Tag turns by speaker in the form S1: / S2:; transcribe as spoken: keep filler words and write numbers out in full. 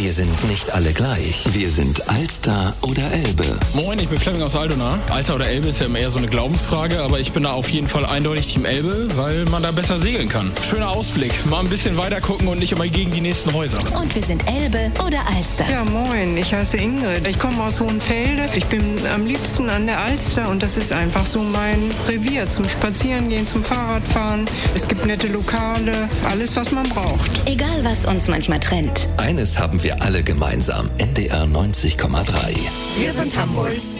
S1: Wir sind nicht alle gleich. Wir sind Alster oder Elbe.
S2: Moin, ich bin Flemming aus Altona. Alster oder Elbe ist ja immer eher so eine Glaubensfrage, aber ich bin da auf jeden Fall eindeutig Team Elbe, weil man da besser segeln kann. Schöner Ausblick, mal ein bisschen weiter gucken und nicht immer gegen die nächsten Häuser.
S3: Und wir sind Elbe oder Alster.
S4: Ja, moin, ich heiße Ingrid. Ich komme aus Hohenfelde. Ich bin am liebsten an der Alster und das ist einfach so mein Revier zum Spazierengehen, zum Fahrradfahren. Es gibt nette Lokale, alles, was man braucht.
S3: Egal, was uns manchmal trennt.
S1: Eines haben wir alle gemeinsam. N D R neunzig Komma drei.
S3: Wir sind Hamburg.